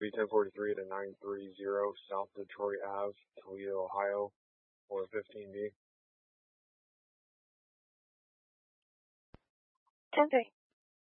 Suite 1043 to 930 South Detroit Ave, Toledo, Ohio, 415B. 10-3.